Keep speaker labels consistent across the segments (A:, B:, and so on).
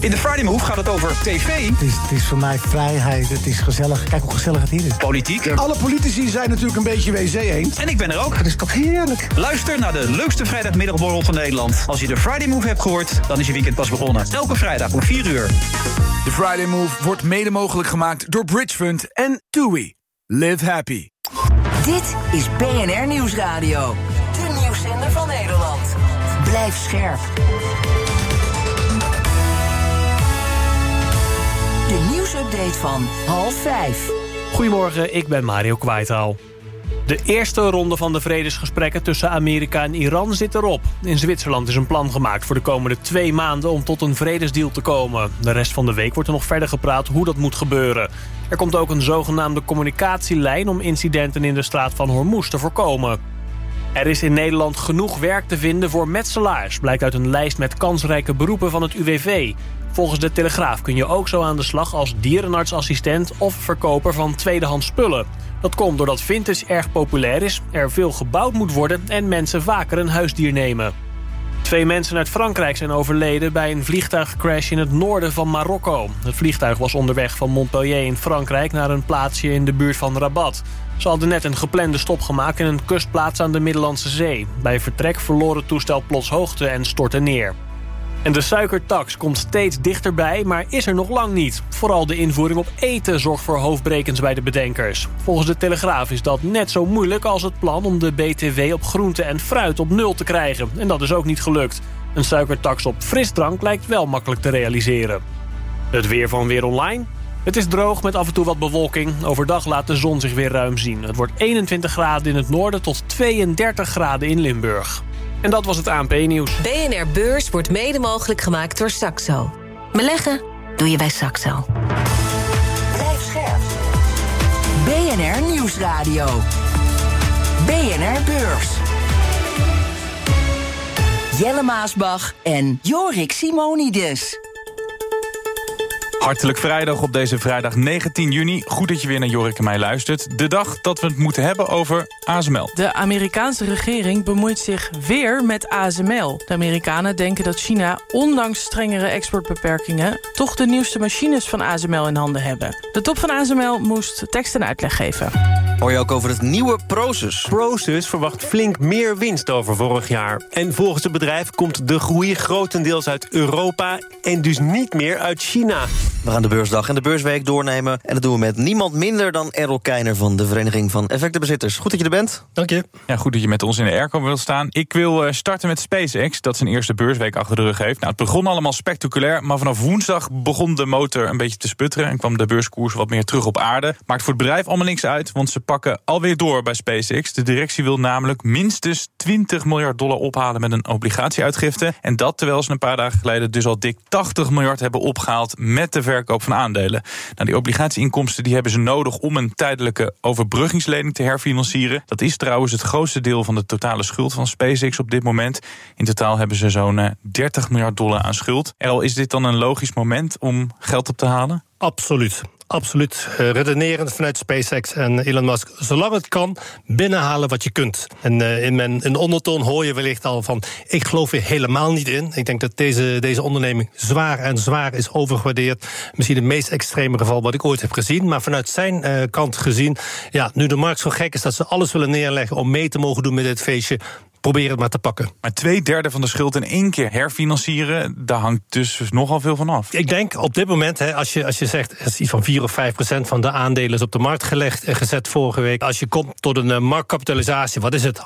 A: In de Friday Move gaat het over tv.
B: Het is voor mij vrijheid, het is gezellig. Kijk hoe gezellig het hier is.
A: Politiek.
C: Alle politici zijn natuurlijk een beetje WC eens.
A: En ik ben er ook.
B: Het is toch heerlijk.
A: Luister naar de leukste vrijdagmiddagborrel van Nederland. Als je de Friday Move hebt gehoord, dan is je weekend pas begonnen. Elke vrijdag om 4 uur.
D: De Friday Move wordt mede mogelijk gemaakt door Bridge Fund en TUI. Live happy.
E: Dit is BNR Nieuwsradio. De nieuwszender van Nederland. Blijf scherp. De nieuwsupdate van 4:30.
F: Goedemorgen, ik ben Mario Kwaitaal. De eerste ronde van de vredesgesprekken tussen Amerika en Iran zit erop. In Zwitserland is een plan gemaakt voor de komende 2 maanden om tot een vredesdeal te komen. De rest van de week wordt er nog verder gepraat hoe dat moet gebeuren. Er komt ook een zogenaamde communicatielijn om incidenten in de straat van Hormuz te voorkomen. Er is in Nederland genoeg werk te vinden voor metselaars, blijkt uit een lijst met kansrijke beroepen van het UWV. Volgens de Telegraaf kun je ook zo aan de slag als dierenartsassistent of verkoper van tweedehands spullen. Dat komt doordat vintage erg populair is, er veel gebouwd moet worden en mensen vaker een huisdier nemen. 2 mensen uit Frankrijk zijn overleden bij een vliegtuigcrash in het noorden van Marokko. Het vliegtuig was onderweg van Montpellier in Frankrijk naar een plaatsje in de buurt van Rabat. Ze hadden net een geplande stop gemaakt in een kustplaats aan de Middellandse Zee. Bij vertrek verloor het toestel plots hoogte en stortte neer. En de suikertax komt steeds dichterbij, maar is er nog lang niet. Vooral de invoering op eten zorgt voor hoofdbrekens bij de bedenkers. Volgens de Telegraaf is dat net zo moeilijk als het plan om de BTW op groente en fruit op 0 te krijgen. En dat is ook niet gelukt. Een suikertax op frisdrank lijkt wel makkelijk te realiseren. Het weer van Weer Online. Het is droog met af en toe wat bewolking. Overdag laat de zon zich weer ruim zien. Het wordt 21 graden in het noorden tot 32 graden in Limburg. En dat was het ANP-nieuws.
G: BNR Beurs wordt mede mogelijk gemaakt door Saxo. Beleggen doe je bij Saxo.
E: Blijf scherp. BNR Nieuwsradio. BNR Beurs. Jelle Maasbach en Jorik Simonides.
H: Hartelijk vrijdag op deze vrijdag 19 juni. Goed dat je weer naar Jorik en mij luistert. De dag dat we het moeten hebben over ASML.
I: De Amerikaanse regering bemoeit zich weer met ASML. De Amerikanen denken dat China, ondanks strengere exportbeperkingen, toch de nieuwste machines van ASML in handen hebben. De top van ASML moest tekst en uitleg geven.
J: Hoor je ook over het nieuwe Prosus.
K: Prosus verwacht flink meer winst over vorig jaar. En volgens het bedrijf komt de groei grotendeels uit Europa en dus niet meer uit China.
J: We gaan de beursdag en de beursweek doornemen. En dat doen we met niemand minder dan Errol Keijner van de Vereniging van Effectenbezitters. Goed dat je er bent.
K: Dank je.
H: Ja, goed dat je met ons in de airco wil staan. Ik wil starten met SpaceX, dat zijn eerste beursweek achter de rug heeft. Nou, het begon allemaal spectaculair, maar vanaf woensdag begon de motor een beetje te sputteren en kwam de beurskoers wat meer terug op aarde. Maakt voor het bedrijf allemaal niks uit, want ze pakken alweer door bij SpaceX. De directie wil namelijk minstens $20 miljard ophalen met een obligatieuitgifte. En dat terwijl ze een paar dagen geleden dus al dik $80 miljard hebben opgehaald met de verkoop van aandelen. Nou, die obligatieinkomsten die hebben ze nodig om een tijdelijke overbruggingslening te herfinancieren. Dat is trouwens het grootste deel van de totale schuld van SpaceX op dit moment. In totaal hebben ze zo'n $30 miljard aan schuld. Errol, is dit dan een logisch moment om geld op te halen?
K: Absoluut. Absoluut. Redenerend vanuit SpaceX en Elon Musk. Zolang het kan, binnenhalen wat je kunt. En in de ondertoon hoor je wellicht al van, ik geloof er helemaal niet in. Ik denk dat deze onderneming zwaar is overgewaardeerd. Misschien het meest extreme geval wat ik ooit heb gezien. Maar vanuit zijn kant gezien, ja, nu de markt zo gek is dat ze alles willen neerleggen om mee te mogen doen met dit feestje, probeer het maar te pakken.
H: Maar 2/3 van de schuld in één keer herfinancieren, daar hangt dus nogal veel van af.
K: Ik denk op dit moment, als je zegt, is iets van 4 of 5% van de aandelen is op de markt gezet vorige week. Als je komt tot een marktkapitalisatie, wat is het?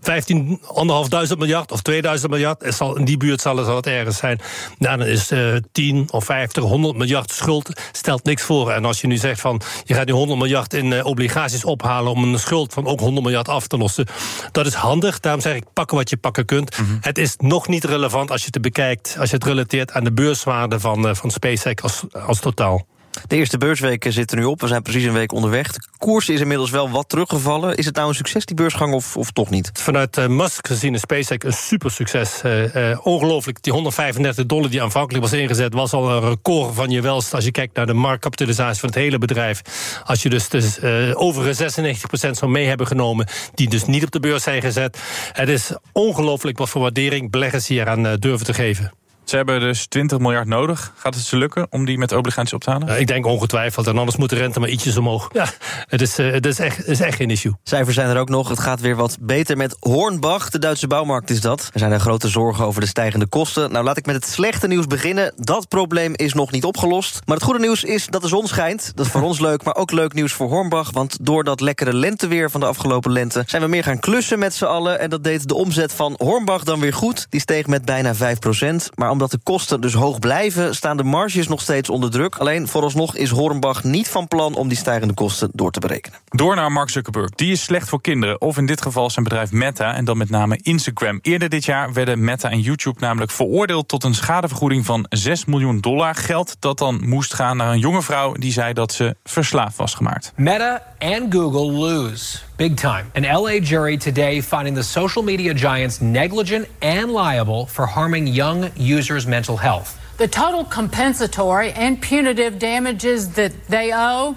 K: 15.500 miljard of 2000 miljard. In die buurt zal het ergens zijn. Nou, dan is 10 of 50, 100 miljard schuld stelt niks voor. En als je nu zegt van, je gaat nu 100 miljard in obligaties ophalen om een schuld van ook 100 miljard af te lossen. Dat is handig. Daarom zeg ik, pakken wat je pakken kunt. Mm-hmm. Het is nog niet relevant als je het bekijkt, als je het relateert aan de beurswaarde van SpaceX als totaal.
J: De eerste beursweek zit er nu op. We zijn precies een week onderweg. De koers is inmiddels wel wat teruggevallen. Is het nou een succes, die beursgang, of toch niet?
K: Vanuit Musk gezien is SpaceX een super succes. Ongelooflijk, die $135 die aanvankelijk was ingezet, was al een record van je welst als je kijkt naar de marktkapitalisatie van het hele bedrijf. Als je dus overige 96% zou mee hebben genomen, die dus niet op de beurs zijn gezet. Het is ongelooflijk wat voor waardering beleggers hier aan durven te geven.
H: Ze hebben dus 20 miljard nodig. Gaat het ze lukken om die met obligaties op te halen?
K: Ja, ik denk ongetwijfeld. En anders moet de rente maar ietsjes omhoog. Ja, het is echt geen issue.
J: Cijfers zijn er ook nog. Het gaat weer wat beter met Hornbach. De Duitse bouwmarkt is dat. Er zijn grote zorgen over de stijgende kosten. Nou, laat ik met het slechte nieuws beginnen. Dat probleem is nog niet opgelost. Maar het goede nieuws is dat de zon schijnt. Dat is voor ons leuk, maar ook leuk nieuws voor Hornbach. Want door dat lekkere lenteweer van de afgelopen lente zijn we meer gaan klussen met z'n allen. En dat deed de omzet van Hornbach dan weer goed. Die steeg met bijna 5%. Maar omdat de kosten dus hoog blijven, staan de marges nog steeds onder druk. Alleen vooralsnog is Hornbach niet van plan om die stijgende kosten door te berekenen.
H: Door naar Mark Zuckerberg. Die is slecht voor kinderen. Of in dit geval zijn bedrijf Meta en dan met name Instagram. Eerder dit jaar werden Meta en YouTube namelijk veroordeeld tot een schadevergoeding van $6 miljoen. Geld dat dan moest gaan naar een jonge vrouw die zei dat ze verslaafd was gemaakt.
L: Meta and Google lose big time. An LA jury today finding the social media giants negligent and liable for harming young users' mental health.
M: The total compensatory and punitive damages that they owe,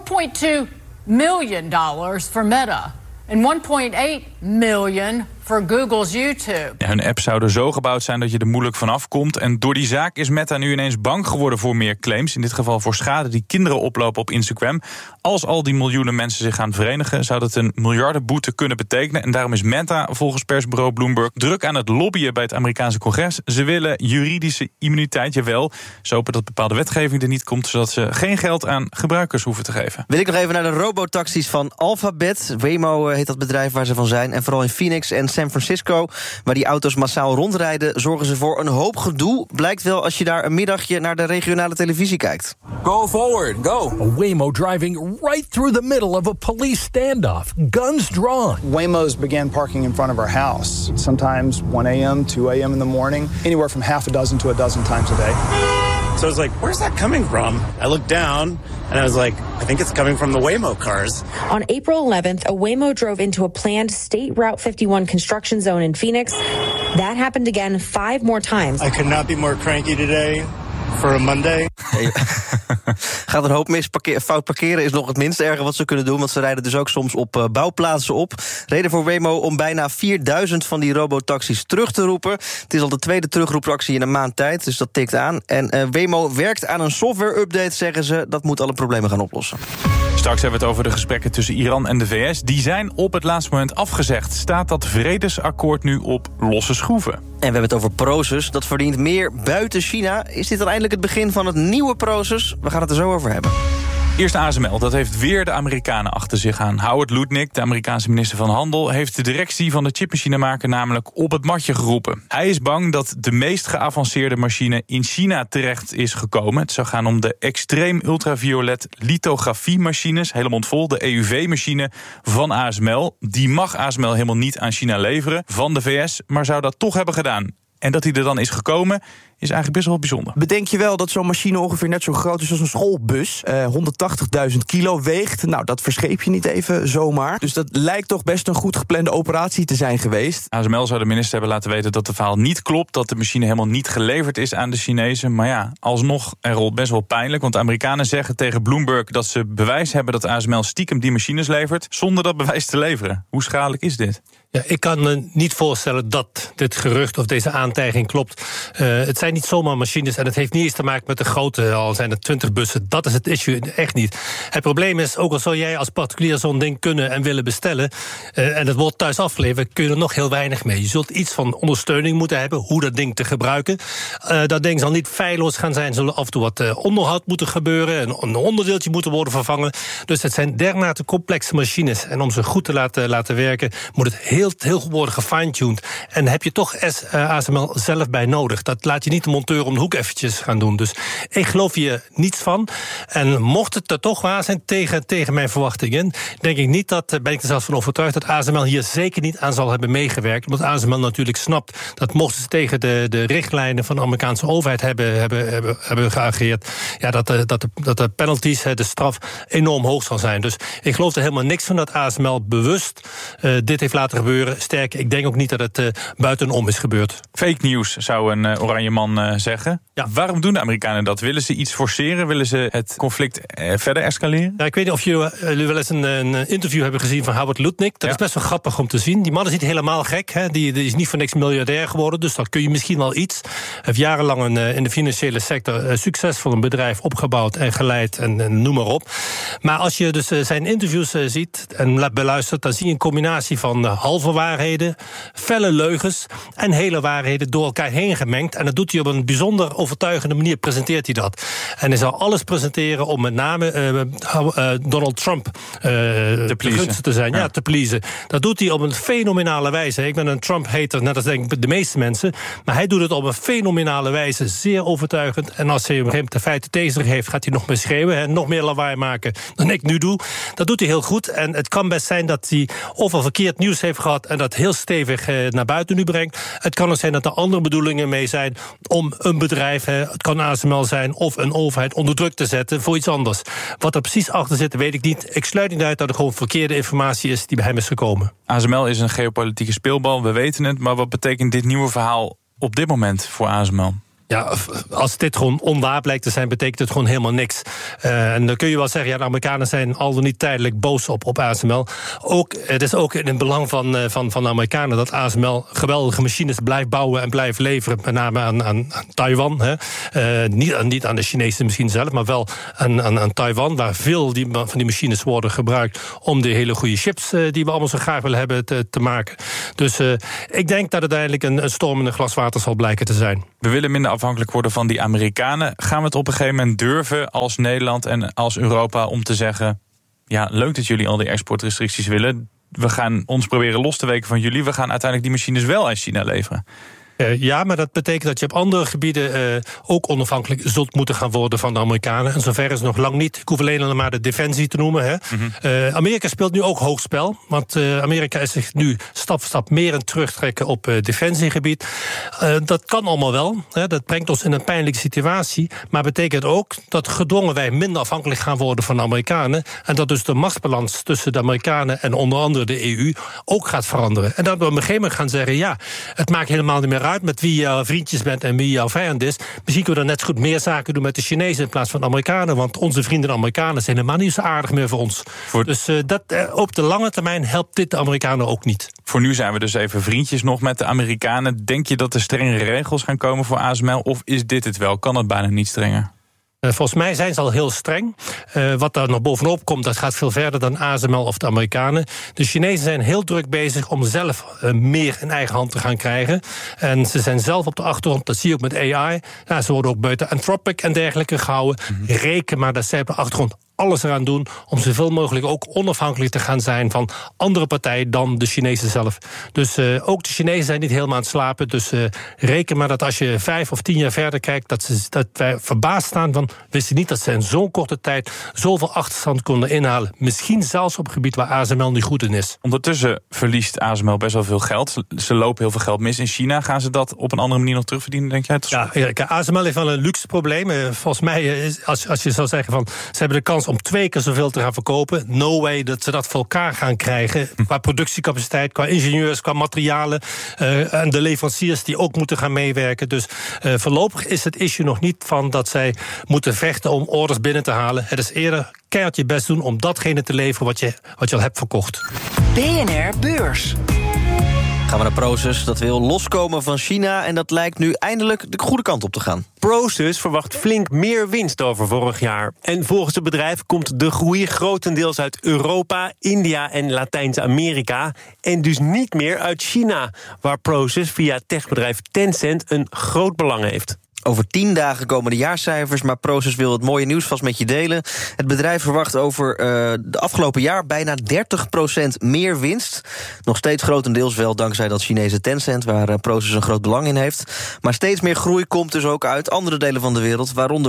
M: $4.2 million for Meta and $1.8 million for Google's YouTube.
H: Ja, hun app zou er zo gebouwd zijn dat je er moeilijk vanaf komt. En door die zaak is Meta nu ineens bang geworden voor meer claims. In dit geval voor schade die kinderen oplopen op Instagram. Als al die miljoenen mensen zich gaan verenigen, zou dat een miljardenboete kunnen betekenen. En daarom is Meta volgens persbureau Bloomberg druk aan het lobbyen bij het Amerikaanse congres. Ze willen juridische immuniteit, jawel. Ze hopen dat bepaalde wetgeving er niet komt, zodat ze geen geld aan gebruikers hoeven te geven.
J: Wil ik nog even naar de robotaxis van Alphabet. Waymo heet dat bedrijf waar ze van zijn. En vooral in Phoenix en San Francisco, waar die auto's massaal rondrijden, zorgen ze voor een hoop gedoe. Blijkt wel als je daar een middagje naar de regionale televisie kijkt.
N: Go forward, go. A Waymo driving right through the middle of a police standoff, guns drawn.
O: Waymos began parking in front of our house. Sometimes 1 a.m., 2 a.m. in the morning, anywhere from half a dozen to a dozen times a day.
P: So I was like, where's that coming from? I looked down and I was like, I think it's coming from the Waymo cars.
Q: On April 11th, a Waymo drove into a planned State Route 51 construction zone in Phoenix. That happened again 5 more times.
P: I could not be more cranky today. For a Monday.
J: Gaat een hoop mis. Fout parkeren is nog het minst erge wat ze kunnen doen, want ze rijden dus ook soms op bouwplaatsen op. Reden voor Waymo om bijna 4000 van die robotaxis terug te roepen. Het is al de tweede terugroepactie in een maand tijd, dus dat tikt aan. En Waymo werkt aan een software-update, zeggen ze. Dat moet alle problemen gaan oplossen.
H: Straks hebben we het over de gesprekken tussen Iran en de VS. Die zijn op het laatste moment afgezegd. Staat dat vredesakkoord nu op losse schroeven?
J: En we hebben het over Prosus. Dat verdient meer buiten China. Is dit dan eindelijk het begin van het nieuwe Prosus? We gaan het er zo over hebben.
H: Eerst ASML, dat heeft weer de Amerikanen achter zich aan. Howard Lutnick, de Amerikaanse minister van Handel, heeft de directie van de chipmachinemaker namelijk op het matje geroepen. Hij is bang dat de meest geavanceerde machine in China terecht is gekomen. Het zou gaan om de extreem ultraviolet lithografiemachines, helemaal vol, de EUV-machine van ASML. Die mag ASML helemaal niet aan China leveren van de VS, maar zou dat toch hebben gedaan. En dat hij er dan is gekomen, is eigenlijk best wel bijzonder.
R: Bedenk je wel dat zo'n machine ongeveer net zo groot is als een schoolbus. 180.000 kilo weegt. Nou, dat verscheep je niet even zomaar. Dus dat lijkt toch best een goed geplande operatie te zijn geweest.
H: ASML zou de minister hebben laten weten dat het verhaal niet klopt, dat de machine helemaal niet geleverd is aan de Chinezen. Maar ja, alsnog er rolt best wel pijnlijk. Want de Amerikanen zeggen tegen Bloomberg dat ze bewijs hebben dat ASML stiekem die machines levert, zonder dat bewijs te leveren. Hoe schadelijk is dit?
K: Ja, ik kan me niet voorstellen dat dit gerucht of deze aantijging klopt. Het zijn niet zomaar machines en het heeft niet eens te maken met de grootte, al zijn er 20 bussen. Dat is het issue echt niet. Het probleem is, ook al zou jij als particulier zo'n ding kunnen en willen bestellen, en het wordt thuis afgeleverd, kun je er nog heel weinig mee. Je zult iets van ondersteuning moeten hebben, hoe dat ding te gebruiken. Dat ding zal niet feilloos gaan zijn, zullen af en toe wat onderhoud moeten gebeuren, een onderdeeltje moeten worden vervangen. Dus het zijn dermate complexe machines. En om ze goed te laten werken, moet het heel goed worden gefine-tuned. En daar heb je toch ASML zelf bij nodig. Dat laat je niet de monteur om de hoek eventjes gaan doen. Dus ik geloof hier niets van. En mocht het er toch waar zijn tegen mijn verwachtingen, denk ik niet dat, ben ik er zelfs van overtuigd, dat ASML hier zeker niet aan zal hebben meegewerkt. Omdat ASML natuurlijk snapt dat mochten ze tegen de richtlijnen van de Amerikaanse overheid hebben geageerd, ja, dat de penalties, de straf, enorm hoog zal zijn. Dus ik geloof er helemaal niks van dat ASML bewust dit heeft laten gebeuren gebeuren. Sterker, ik denk ook niet dat het buitenom is gebeurd.
H: Fake news, zou een oranje man zeggen. Ja. Waarom doen de Amerikanen dat? Willen ze iets forceren? Willen ze het conflict verder escaleren?
K: Ja, ik weet niet of jullie wel eens een interview hebben gezien van Howard Lutnick. Dat is best wel grappig om te zien. Die man is niet helemaal gek. Hè? Die is niet voor niks miljardair geworden. Dus dat kun je misschien wel iets. Hij heeft jarenlang in de financiële sector succesvol een bedrijf opgebouwd en geleid en noem maar op. Maar als je dus zijn interviews ziet en beluistert, dan zie je een combinatie van halve waarheden, felle leugens en hele waarheden door elkaar heen gemengd. En dat doet hij op een bijzonder overtuigende manier, presenteert hij dat. En hij zal alles presenteren om met name Donald Trump te gunsten te zijn. Ja, te pleasen. Dat doet hij op een fenomenale wijze. Ik ben een Trump-hater, net als denk ik de meeste mensen. Maar hij doet het op een fenomenale wijze, zeer overtuigend. En als hij op een gegeven moment de feiten tegen zich heeft, gaat hij nog meer schreeuwen en nog meer lawaai maken dan ik nu doe. Dat doet hij heel goed. En het kan best zijn dat hij of al verkeerd nieuws heeft gehad en dat heel stevig naar buiten nu brengt. Het kan ook zijn dat er andere bedoelingen mee zijn om een bedrijf, het kan ASML zijn, of een overheid onder druk te zetten voor iets anders. Wat er precies achter zit, weet ik niet. Ik sluit niet uit dat er gewoon verkeerde informatie is die bij hem is gekomen.
H: ASML is een geopolitieke speelbal, we weten het. Maar wat betekent dit nieuwe verhaal op dit moment voor ASML?
K: Ja, als dit gewoon onwaar blijkt te zijn, betekent het gewoon helemaal niks. En dan kun je wel zeggen, ja, de Amerikanen zijn al dan niet tijdelijk boos op ASML. Het is ook in het belang van de Amerikanen dat ASML geweldige machines blijft bouwen en blijft leveren. Met name aan Taiwan. Hè. Niet aan de Chinezen misschien zelf, maar wel aan Taiwan, waar veel van die machines worden gebruikt om de hele goede chips die we allemaal zo graag willen hebben te maken. Dus ik denk dat uiteindelijk een storm in een glas water zal blijken te zijn.
H: We willen minder afhankelijk worden van die Amerikanen. Gaan we het op een gegeven moment durven als Nederland en als Europa om te zeggen, ja, leuk dat jullie al die exportrestricties willen. We gaan ons proberen los te weken van jullie. We gaan uiteindelijk die machines wel aan China leveren.
K: Ja, maar dat betekent dat je op andere gebieden ook onafhankelijk zult moeten gaan worden van de Amerikanen. En zover is het nog lang niet. Ik hoef alleen maar de defensie te noemen. Hè. Mm-hmm. Amerika speelt nu ook hoogspel. Want Amerika is zich nu stap voor stap meer aan het terugtrekken op defensiegebied. Dat kan allemaal wel. Hè. Dat brengt ons in een pijnlijke situatie. Maar betekent ook dat gedwongen wij minder afhankelijk gaan worden van de Amerikanen. En dat dus de machtsbalans tussen de Amerikanen en onder andere de EU ook gaat veranderen. En dat we op een gegeven moment gaan zeggen, ja, het maakt helemaal niet meer uit met wie je vriendjes bent en wie jouw vijand is. Misschien kunnen we dan net zo goed meer zaken doen met de Chinezen in plaats van de Amerikanen, want onze vrienden de Amerikanen zijn helemaal niet zo aardig meer voor ons. Dus op de lange termijn helpt dit de Amerikanen ook niet.
H: Voor nu zijn we dus even vriendjes nog met de Amerikanen. Denk je dat er strengere regels gaan komen voor ASML of is dit het wel? Kan het bijna niet strenger?
K: Volgens mij zijn ze al heel streng. Wat daar nog bovenop komt, dat gaat veel verder dan ASML of de Amerikanen. De Chinezen zijn heel druk bezig om zelf meer in eigen hand te gaan krijgen. En ze zijn zelf op de achtergrond, dat zie je ook met AI. Nou, ze worden ook buiten Anthropic en dergelijke gehouden. Mm-hmm. Reken maar dat zij op de achtergrond alles eraan doen om zoveel mogelijk ook onafhankelijk te gaan zijn van andere partijen dan de Chinezen zelf. Dus ook de Chinezen zijn niet helemaal aan het slapen. Dus reken maar dat als je 5 of 10 jaar verder kijkt, dat wij verbaasd staan van, wisten niet dat ze in zo'n korte tijd zoveel achterstand konden inhalen. Misschien zelfs op het gebied waar ASML niet goed in is.
H: Ondertussen verliest ASML best wel veel geld. Ze lopen heel veel geld mis in China. Gaan ze dat op een andere manier nog terugverdienen, denk jij?
K: Ja, ASML heeft wel een luxe probleem. Volgens mij, als je zou zeggen van, ze hebben de kans om 2 keer zoveel te gaan verkopen. No way dat ze dat voor elkaar gaan krijgen. Qua productiecapaciteit, qua ingenieurs, qua materialen. En de leveranciers die ook moeten gaan meewerken. Dus voorlopig is het issue nog niet van dat zij moeten vechten om orders binnen te halen. Het is eerder keihard je best doen om datgene te leveren wat je al hebt verkocht.
E: BNR Beurs.
J: Gaan we naar Prosus, dat wil loskomen van China en dat lijkt nu eindelijk de goede kant op te gaan.
S: Prosus verwacht flink meer winst over vorig jaar. En volgens het bedrijf komt de groei grotendeels uit Europa, India en Latijns-Amerika. En dus niet meer uit China, waar Prosus via techbedrijf Tencent een groot belang heeft.
J: Over 10 dagen komen de jaarcijfers, maar Prosus wil het mooie nieuws vast met je delen. Het bedrijf verwacht over de afgelopen jaar bijna 30% meer winst. Nog steeds grotendeels wel dankzij dat Chinese Tencent, waar Prosus een groot belang in heeft. Maar steeds meer groei komt dus ook uit andere delen van de wereld, waaronder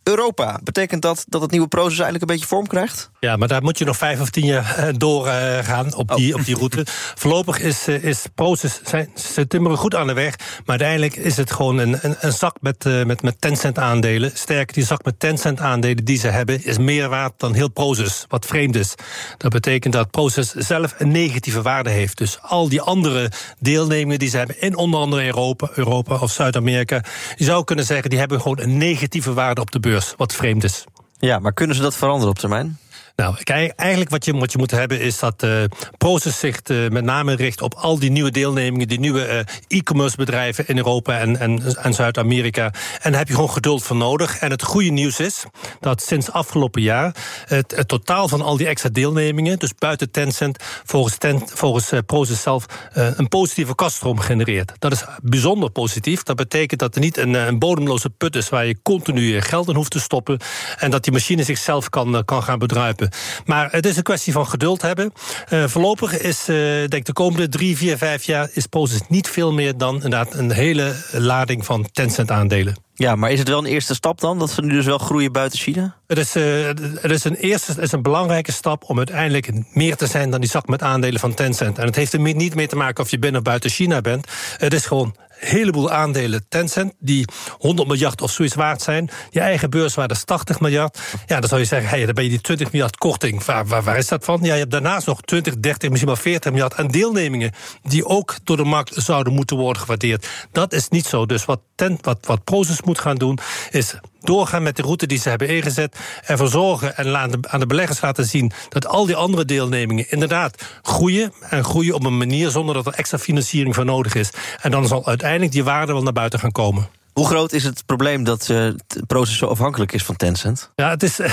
J: Europa. Betekent dat het nieuwe Prosus eigenlijk een beetje vorm krijgt?
K: Ja, maar daar moet je nog 5 of 10 jaar doorgaan op die route. Voorlopig is Prosus, ze timmeren goed aan de weg, maar uiteindelijk is het gewoon een zak met Tencent aandelen. Sterker, die zak met Tencent aandelen die ze hebben is meer waard dan heel Prosus, wat vreemd is. Dat betekent dat Prosus zelf een negatieve waarde heeft. Dus al die andere deelnemingen die ze hebben in onder andere Europa of Zuid-Amerika, je zou kunnen zeggen, die hebben gewoon een negatieve waarde op de beurs, wat vreemd is.
J: Ja, maar kunnen ze dat veranderen op termijn?
K: Nou, eigenlijk wat je moet hebben is dat Prosus zich met name richt op al die nieuwe deelnemingen, die nieuwe e-commerce bedrijven in Europa en Zuid-Amerika. En daar heb je gewoon geduld voor nodig. En het goede nieuws is dat sinds afgelopen jaar het totaal van al die extra deelnemingen, dus buiten Tencent, volgens Prosus zelf een positieve kaststroom genereert. Dat is bijzonder positief. Dat betekent dat er niet een bodemloze put is waar je continu geld in hoeft te stoppen en dat die machine zichzelf kan gaan bedruipen. Maar het is een kwestie van geduld hebben. Voorlopig is, denk ik, de komende 3, 4, 5 jaar is Prosus niet veel meer dan inderdaad een hele lading van Tencent-aandelen.
J: Ja, maar is het wel een eerste stap dan, dat ze nu dus wel groeien buiten China?
K: Het is een belangrijke stap om uiteindelijk meer te zijn dan die zak met aandelen van Tencent. En het heeft er niet mee te maken of je binnen of buiten China bent. Het is gewoon een heleboel aandelen Tencent die 100 miljard of zoiets waard zijn. Je eigen beurswaarde is 80 miljard. Ja, dan zou je zeggen, dan ben je die 20 miljard korting. Waar is dat van? Ja, je hebt daarnaast nog 20, 30, misschien wel 40 miljard aan deelnemingen die ook door de markt zouden moeten worden gewaardeerd. Dat is niet zo. Dus wat Prosus moet gaan doen is doorgaan met de route die ze hebben ingezet, ervoor zorgen en aan de beleggers laten zien dat al die andere deelnemingen inderdaad groeien en groeien op een manier zonder dat er extra financiering voor nodig is. En dan zal uiteindelijk die waarde wel naar buiten gaan komen.
J: Hoe groot is het probleem dat Prosus zo afhankelijk is van Tencent?
K: Ja,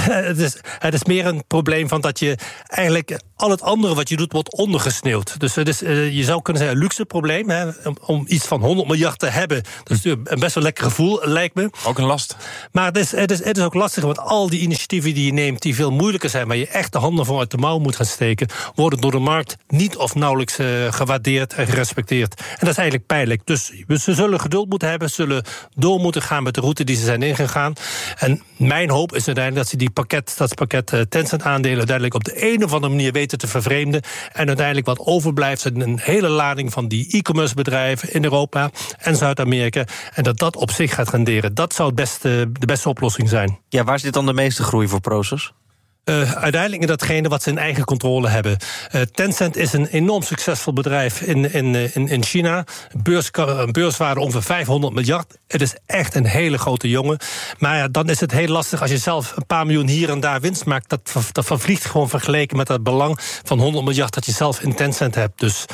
K: het is meer een probleem van dat je eigenlijk al het andere wat je doet wordt ondergesneeuwd. Dus het is, je zou kunnen zeggen, een luxe probleem. Hè, om iets van 100 miljard te hebben. Dat is natuurlijk een best wel lekker gevoel, lijkt me.
H: Ook een last.
K: Maar het is ook lastig, want al die initiatieven die je neemt, die veel moeilijker zijn, waar je echt de handen voor uit de mouw moet gaan steken, worden door de markt niet of nauwelijks gewaardeerd en gerespecteerd. En dat is eigenlijk pijnlijk. Dus ze zullen geduld moeten hebben, zullen door moeten gaan met de route die ze zijn ingegaan. En mijn hoop is uiteindelijk dat ze dat pakket Tencent-aandelen uiteindelijk op de een of andere manier weten te vervreemden. En uiteindelijk wat overblijft een hele lading van die e-commerce bedrijven in Europa en Zuid-Amerika. En dat op zich gaat renderen. Dat zou de beste oplossing zijn.
J: Ja, waar zit dan de meeste groei voor Prosus?
K: Uiteindelijk in datgene wat ze in eigen controle hebben. Tencent is een enorm succesvol bedrijf in China. Een beurswaarde ongeveer 500 miljard. Het is echt een hele grote jongen. Maar ja, dan is het heel lastig als je zelf een paar miljoen hier en daar winst maakt. Dat vervliegt gewoon vergeleken met het belang van 100 miljard dat je zelf in Tencent hebt. Dus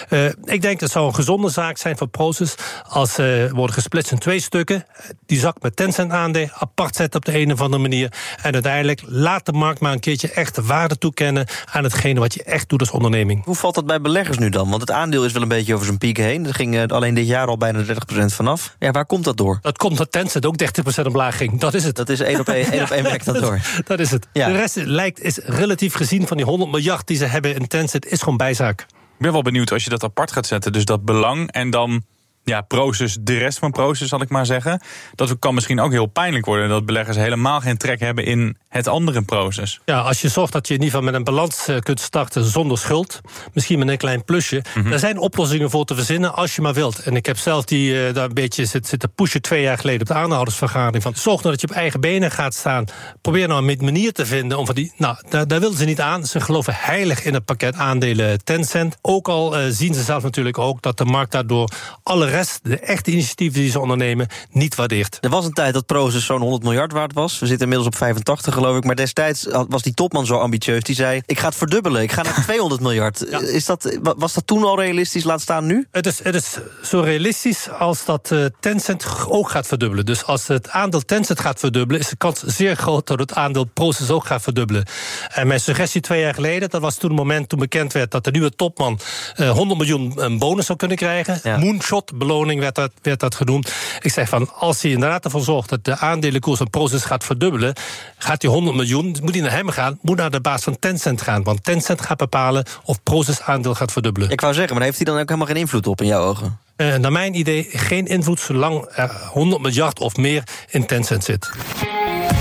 K: ik denk het zou een gezonde zaak zijn voor Prosus als ze worden gesplitst in 2 stukken. Die zak met Tencent aandelen apart zetten op de een of andere manier. En uiteindelijk laat de markt maar een keertje echt de waarde toekennen aan hetgene wat je echt doet als onderneming.
J: Hoe valt dat bij beleggers nu dan? Want het aandeel is wel een beetje over zijn piek heen. Er ging alleen dit jaar al bijna 30% vanaf. Ja, waar komt dat door?
K: Dat komt dat Tencent ook 30% omlaag ging. Dat is het.
J: Dat is één op één werkt dat door.
K: Dat is het. Ja. De rest is relatief gezien van die 100 miljard die ze hebben in Tencent is gewoon bijzaak.
H: Ik ben wel benieuwd als je dat apart gaat zetten. Dus dat belang en dan Prosus, de rest van Prosus zal ik maar zeggen. Dat kan misschien ook heel pijnlijk worden. Dat beleggers helemaal geen trek hebben in het andere Prosus.
K: Ja, als je zorgt dat je in ieder geval met een balans kunt starten zonder schuld. Misschien met een klein plusje. Er zijn oplossingen voor te verzinnen als je maar wilt. En ik heb zelf daar een beetje zitten pushen 2 jaar geleden op de aandeelhoudersvergadering. Van zorg nou dat je op eigen benen gaat staan. Probeer nou een manier te vinden om van die. Nou, daar wilden ze niet aan. Ze geloven heilig in het pakket aandelen Tencent. Ook al zien ze zelf natuurlijk ook dat de markt daardoor alle rest, de echte initiatieven die ze ondernemen, niet waardeert.
J: Er was een tijd dat Prosus zo'n 100 miljard waard was. We zitten inmiddels op 85, geloof ik. Maar destijds was die topman zo ambitieus. Die zei, ik ga het verdubbelen. Ik ga naar 200 miljard. Ja. Was dat toen al realistisch? Laat staan nu?
K: Het is zo realistisch als dat Tencent ook gaat verdubbelen. Dus als het aandeel Tencent gaat verdubbelen, is de kans zeer groot dat het aandeel Prosus ook gaat verdubbelen. En mijn suggestie 2 jaar geleden, dat was toen het moment toen bekend werd dat de nieuwe topman 100 miljoen een bonus zou kunnen krijgen. Ja. Moonshot beloning werd dat genoemd. Ik zeg van, als hij inderdaad ervoor zorgt dat de aandelenkoers van Prosus gaat verdubbelen, gaat die 100 miljoen, moet hij naar hem gaan, moet naar de baas van Tencent gaan. Want Tencent gaat bepalen of Prosus aandeel gaat verdubbelen.
J: Ik wou zeggen, maar heeft hij dan ook helemaal geen invloed op in jouw ogen?
K: Naar mijn idee geen invloed zolang er 100 miljard of meer in Tencent zit.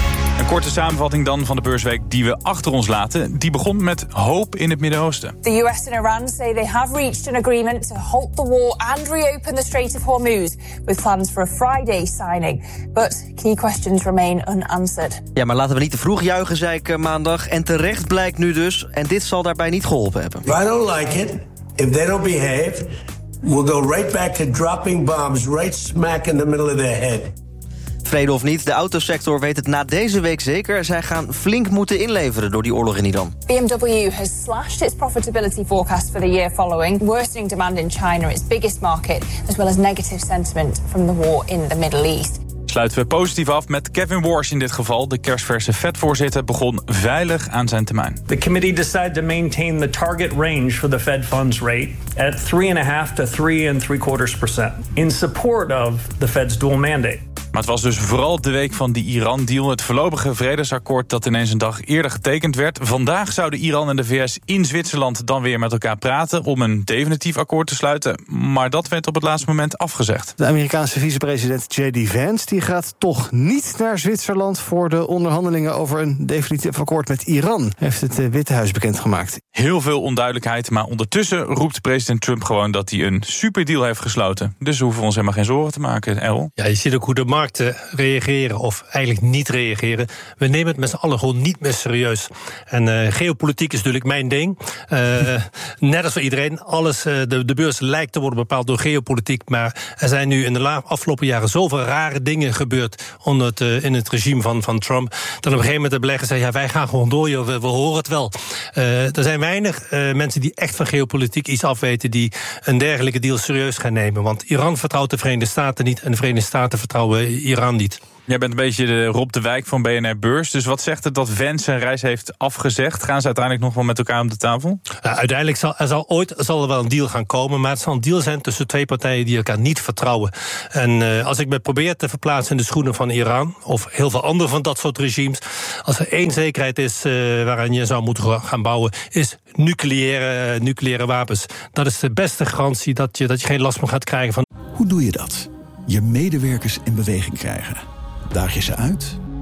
H: Korte samenvatting dan van de beursweek die we achter ons laten. Die begon met hoop in het Midden-Oosten.
T: The US and Iran say they have reached an agreement to halt the war and reopen the Strait of Hormuz, with plans for a Friday signing. But key questions remain unanswered.
J: Ja, maar laten we niet te vroeg juichen, zei ik maandag. En terecht blijkt nu dus, en dit zal daarbij niet geholpen hebben.
U: If I don't like it, if they don't behave, we'll go right back to dropping bombs right smack in the middle of their head.
J: Vrede of niet, de autosector weet het na deze week zeker. Zij gaan flink moeten inleveren door die oorlog in Iran.
T: BMW has slashed its profitability forecast for the year following worsening demand in China, its biggest market, as well as negative sentiment from the war in the Middle East.
H: Sluiten we positief af met Kevin Warsh in dit geval. De kersverse Fed-voorzitter begon veilig aan zijn termijn.
V: The committee decided to maintain the target range for the Fed funds rate at 3.5 to 3.75% in support of the Fed's dual mandate.
H: Maar het was dus vooral de week van die Iran-deal, het voorlopige vredesakkoord dat ineens een dag eerder getekend werd. Vandaag zouden Iran en de VS in Zwitserland dan weer met elkaar praten om een definitief akkoord te sluiten. Maar dat werd op het laatste moment afgezegd.
W: De Amerikaanse vicepresident J.D. Vance die gaat toch niet naar Zwitserland voor de onderhandelingen over een definitief akkoord met Iran, heeft het Witte Huis bekendgemaakt.
H: Heel veel onduidelijkheid, maar ondertussen roept president Trump gewoon dat hij een superdeal heeft gesloten. Dus we hoeven ons helemaal geen zorgen te maken, Errol.
K: Ja, je ziet ook hoe de markten reageren of eigenlijk niet reageren. We nemen het met z'n allen gewoon niet meer serieus. En geopolitiek is natuurlijk mijn ding. Net als voor iedereen. Alles, de beurs lijkt te worden bepaald door geopolitiek. Maar er zijn nu in de afgelopen jaren zoveel rare dingen gebeurd in het regime van Trump. Dat op een gegeven moment de beleggers zeggen, ja, wij gaan gewoon door, joh, we horen het wel. Er zijn weinig mensen die echt van geopolitiek iets afweten die een dergelijke deal serieus gaan nemen. Want Iran vertrouwt de Verenigde Staten niet en de Verenigde Staten vertrouwen Iran niet.
H: Jij bent een beetje de Rob de Wijk van BNR Beurs. Dus wat zegt het dat Vance zijn reis heeft afgezegd? Gaan ze uiteindelijk nog wel met elkaar om de tafel?
K: Uiteindelijk zal er wel een deal gaan komen. Maar het zal een deal zijn tussen twee partijen die elkaar niet vertrouwen. En als ik me probeer te verplaatsen in de schoenen van Iran, of heel veel andere van dat soort regimes, als er één zekerheid is waaraan je zou moeten gaan bouwen, is nucleaire wapens. Dat is de beste garantie dat je geen last meer gaat krijgen van.
X: Hoe doe je dat? Je medewerkers in beweging krijgen. Daag je ze uit?